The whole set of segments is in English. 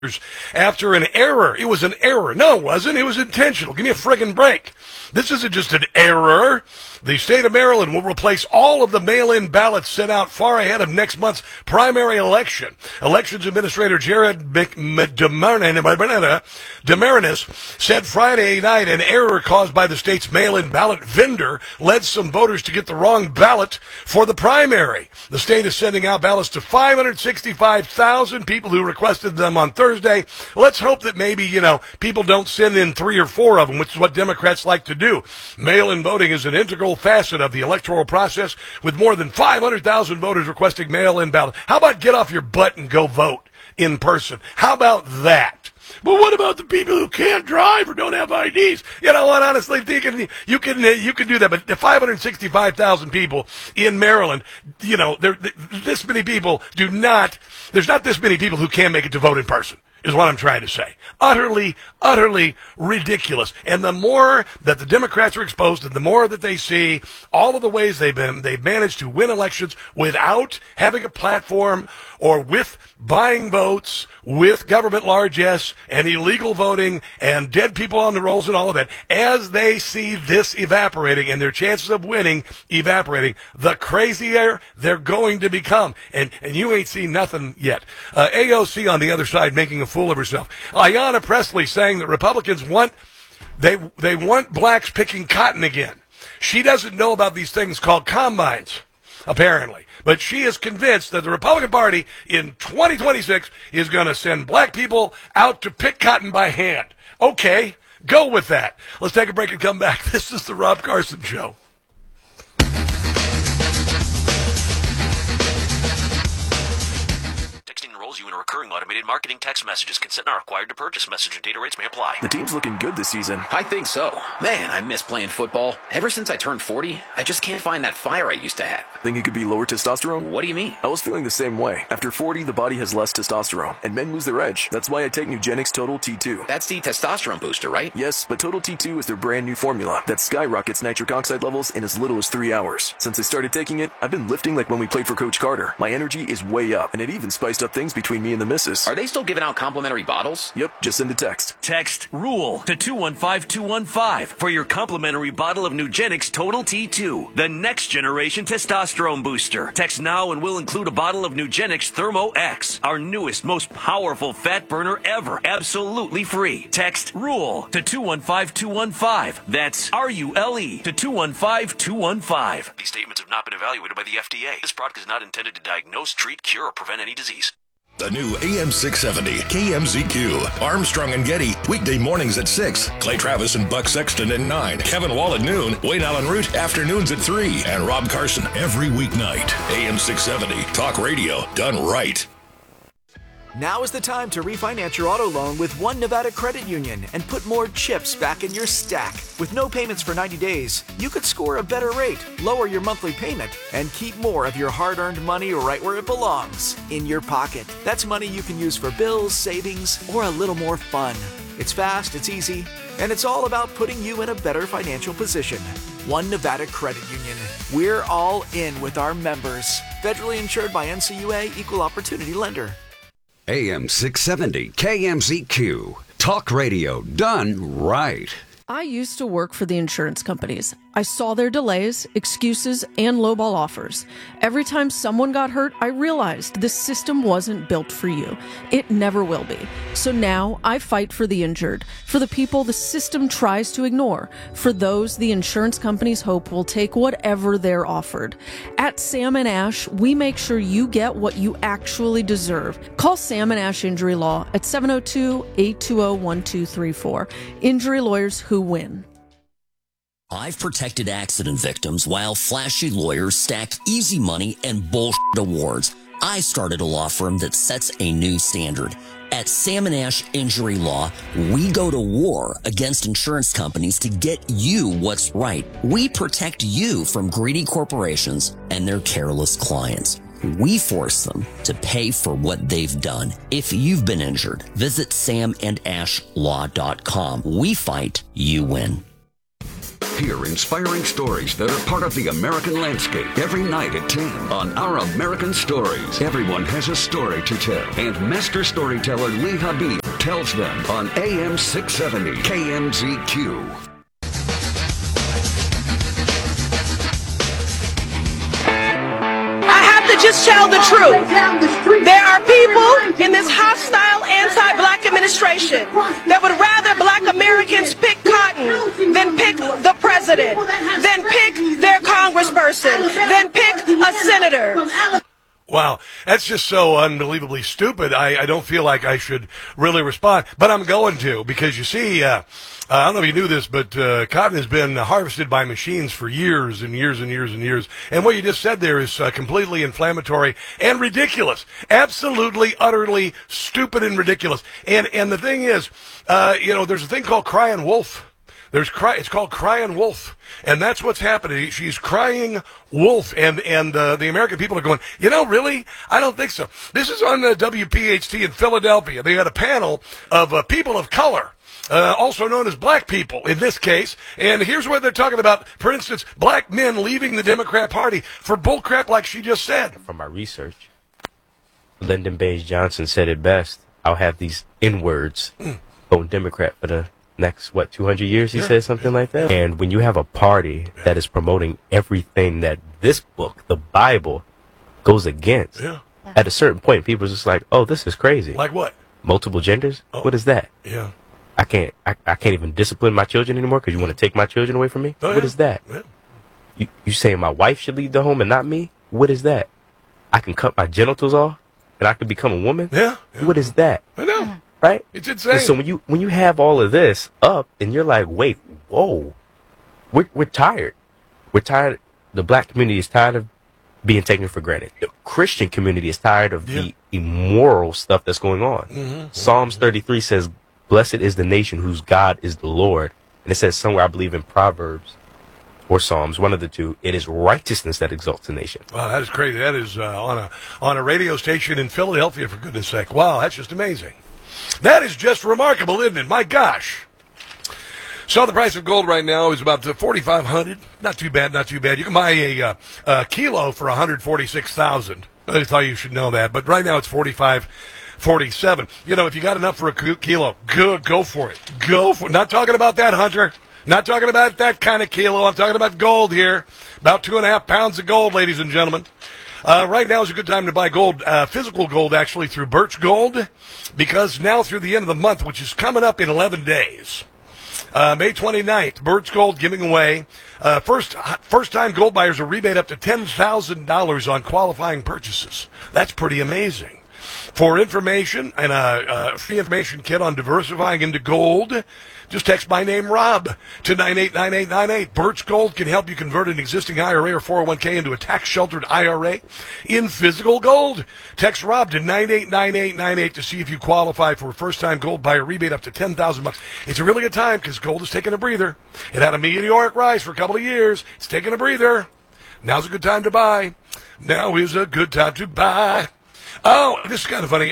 after an error. It was an error. No, it wasn't. It was intentional. Give me a friggin' break. This isn't just an error. The state of Maryland will replace all of the mail-in ballots sent out far ahead of next month's primary election. Elections Administrator Jared Demarinis said Friday night an error caused by the state's mail-in ballot vendor led some voters to get the wrong ballot for the primary. The state is sending out ballots to 565,000 people who requested them on Thursday. Let's hope that maybe, people don't send in 3 or 4 of them, which is what Democrats like to do. Mail-in voting is an integral facet of the electoral process, with more than 500,000 voters requesting mail-in ballots. How about get off your butt and go vote in person? How about that? But what about the people who can't drive or don't have IDs? You know what? Honestly, you can do that. But the 565,000 people in Maryland, this many people there's not this many people who can make it to vote in person, is what I'm trying to say. Utterly, utterly ridiculous. And the more that the Democrats are exposed, and the more that they see all of the ways they've managed to win elections without having a platform, or with buying votes, with government largesse, and illegal voting, and dead people on the rolls and all of that, as they see this evaporating and their chances of winning evaporating, the crazier they're going to become. And you ain't seen nothing yet. AOC on the other side making a fool of herself. Ayanna Pressley saying that Republicans want blacks picking cotton again. She doesn't know about these things called combines, apparently. But she is convinced that the Republican Party in 2026 is going to send black people out to pick cotton by hand. Okay, go with that. Let's take a break and come back. This is the Rob Carson Show. You in a recurring automated marketing text messages. Consent not required to purchase. Message and data rates may apply. The team's looking good this season. I think so. Man, I miss playing football. Ever since I turned 40, I just can't find that fire I used to have. Think it could be lower testosterone? What do you mean? I was feeling the same way. After 40, the body has less testosterone, and men lose their edge. That's why I take Nugenix Total T2. That's the testosterone booster, right? Yes, but Total T2 is their brand new formula that skyrockets nitric oxide levels in as little as 3 hours. Since I started taking it, I've been lifting like when we played for Coach Carter. My energy is way up, and it even spiced up things between me and the missus. Are they still giving out complimentary bottles? Yep, just send a text. Text RULE to 215-215 for your complimentary bottle of Nugenix Total T2, the next generation testosterone booster. Text now and we'll include a bottle of Nugenix Thermo X, our newest, most powerful fat burner ever, absolutely free. Text RULE to 215-215. That's RULE to 215-215. These statements have not been evaluated by the FDA. This product is not intended to diagnose, treat, cure, or prevent any disease. The new AM 670 KMZQ. Armstrong and Getty, weekday mornings at 6. Clay Travis and Buck Sexton at 9. Kevin Wall at noon. Wayne Allen Root, afternoons at 3. And Rob Carson every weeknight. AM 670, talk radio done right. Now is the time to refinance your auto loan with One Nevada Credit Union and put more chips back in your stack. With no payments for 90 days, you could score a better rate, lower your monthly payment, and keep more of your hard-earned money right where it belongs, in your pocket. That's money you can use for bills, savings, or a little more fun. It's fast, it's easy, and it's all about putting you in a better financial position. One Nevada Credit Union. We're all in with our members. Federally insured by NCUA, Equal Opportunity Lender. AM 670 KMZQ. Talk radio done right. I used to work for the insurance companies. I saw their delays, excuses, and lowball offers. Every time someone got hurt, I realized this system wasn't built for you. It never will be. So now I fight for the injured, for the people the system tries to ignore, for those the insurance companies hope will take whatever they're offered. At Sam & Ash, we make sure you get what you actually deserve. Call Sam & Ash Injury Law at 702-820-1234. Injury lawyers who win. I've protected accident victims while flashy lawyers stack easy money and bullshit awards. I started a law firm that sets a new standard. At Sam & Ash Injury Law, we go to war against insurance companies to get you what's right. We protect you from greedy corporations and their careless clients. We force them to pay for what they've done. If you've been injured, visit samandashlaw.com. We fight, you win. Hear inspiring stories that are part of the American landscape every night at 10 on Our American Stories. Everyone has a story to tell, and master storyteller Lee Habib tells them on AM 670 KMZQ. Just tell the truth. There are people in this hostile anti-black administration that would rather black Americans pick cotton than pick the president, than pick their congressperson, than pick a senator. Wow, that's just so unbelievably stupid. I don't feel like I should really respond, but I'm going to, because you see, I don't know if you knew this, but cotton has been harvested by machines for years and years and years and years. And what you just said there is completely inflammatory and ridiculous. Absolutely, utterly stupid and ridiculous. And the thing is, there's a thing called crying wolf. It's called crying wolf, and that's what's happening. She's crying wolf, and the American people are going, really? I don't think so. This is on WPHT in Philadelphia. They had a panel of people of color, also known as black people in this case, and here's what they're talking about. For instance, black men leaving the Democrat Party for bullcrap like she just said. From my research, Lyndon Baines Johnson said it best. I'll have these N-words voting Democrat for the next 200 years, he said something like that. And when you have a party that is promoting everything that this book, the Bible, goes against, at a certain point people are just like, oh, this is crazy. Like what? Multiple genders? What is that? I can't even discipline my children anymore because you want to take my children away from me? What is that? You saying my wife should leave the home and not me? What is that? I can cut my genitals off and I can become a woman? What is that? I know. Right? It's insane. And so when you have all of this up and you're like, wait, whoa, we're tired. We're tired. The black community is tired of being taken for granted. The Christian community is tired of the immoral stuff that's going on. Psalms 33 says, blessed is the nation whose God is the Lord. And it says somewhere, I believe in Proverbs or Psalms, one of the two, it is righteousness that exalts the nation. Wow, that is crazy. That is on a radio station in Philadelphia, for goodness sake. Wow, that's just amazing. That is just remarkable, isn't it? My gosh. So the price of gold right now is about $4,500. Not too bad, not too bad. You can buy a kilo for $146,000. I thought you should know that. But right now it's $45.47. If you got enough for a kilo, good, go for it. Go for it. Not talking about that, Hunter. Not talking about that kind of kilo. I'm talking about gold here. About 2.5 pounds of gold, ladies and gentlemen. Right now is a good time to buy gold, physical gold, actually, through Birch Gold, because now through the end of the month, which is coming up in 11 days, May 29th, Birch Gold giving away first-time gold buyers a rebate up to $10,000 on qualifying purchases. That's pretty amazing. For information and a free information kit on diversifying into gold, just text my name, Rob, to 989898. Birch Gold can help you convert an existing IRA or 401k into a tax-sheltered IRA in physical gold. Text Rob to 989898 to see if you qualify for a first-time gold buyer rebate up to $10,000. It's a really good time because gold is taking a breather. It had a meteoric rise for a couple of years. It's taking a breather. Now's a good time to buy. Now is a good time to buy. Oh, this is kind of funny.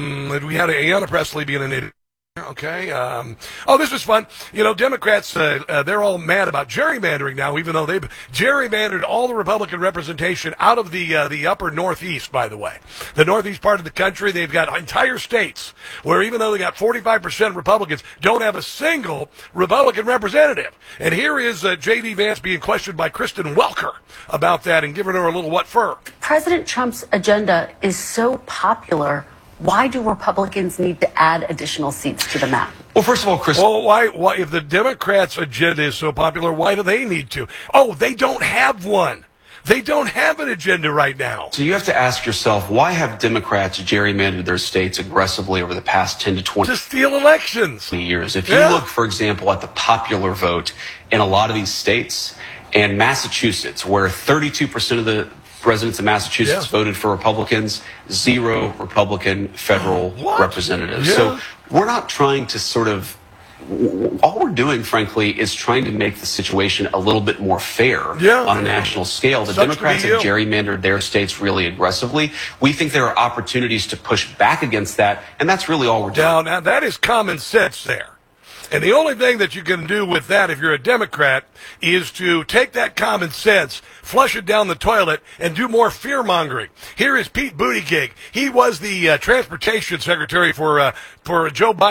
We had Ayanna Pressley being an idiot. Okay. This was fun. Democrats, they're all mad about gerrymandering now, even though they've gerrymandered all the Republican representation out of the upper Northeast, by the way. The Northeast part of the country, they've got entire states where even though they got 45% Republicans, don't have a single Republican representative. And here is J.D. Vance being questioned by Kristen Welker about that and giving her a little what for. President Trump's agenda is so popular. Why do Republicans need to add additional seats to the map? Well, first of all, Chris. Well, why if the Democrats' agenda is so popular, why do they need to? Oh, they don't have one. They don't have an agenda right now. So you have to ask yourself, why have Democrats gerrymandered their states aggressively over the past 10 to 20 to steal elections years? If you look, for example, at the popular vote in a lot of these states and Massachusetts, where 32% of the residents of Massachusetts voted for Republicans, 0 Republican federal representatives. So we're not trying to all we're doing, frankly, is trying to make the situation a little bit more fair on a national scale. The Democrats have gerrymandered their states really aggressively. We think there are opportunities to push back against that, and that's really all we're doing. Now that is common sense there. And the only thing that you can do with that, if you're a Democrat, is to take that common sense, flush it down the toilet, and do more fear-mongering. Here is Pete Buttigieg. He was the transportation secretary for Joe Biden.